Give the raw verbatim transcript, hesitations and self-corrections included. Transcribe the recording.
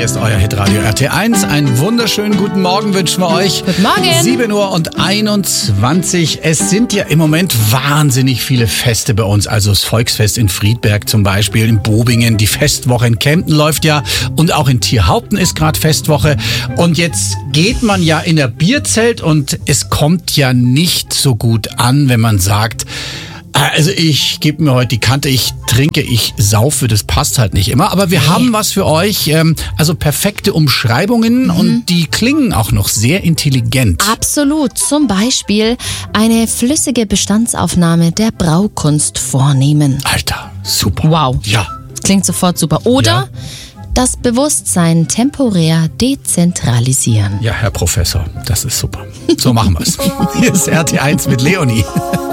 ist euer Hitradio R T eins. Einen wunderschönen guten Morgen wünschen wir euch. Guten Morgen. sieben Uhr und einundzwanzig. Es sind ja im Moment wahnsinnig viele Feste bei uns. Also das Volksfest in Friedberg zum Beispiel, in Bobingen. Die Festwoche in Kempten läuft ja. Und auch in Thierhaupten ist gerade Festwoche. Und jetzt geht man ja in der Bierzelt und es kommt ja nicht so gut an, wenn man sagt, also ich gebe mir heute die Kante, ich trinke, ich saufe, das passt halt nicht immer. Aber wir nee. haben was für euch, ähm, also perfekte Umschreibungen mhm. und die klingen auch noch sehr intelligent. Absolut. Zum Beispiel eine flüssige Bestandsaufnahme der Braukunst vornehmen. Alter, super. Wow. Ja. Klingt sofort super. Oder ja. das Bewusstsein temporär dezentralisieren. Ja, Herr Professor, das ist super. So machen wir es. Hier ist R T eins mit Leonie.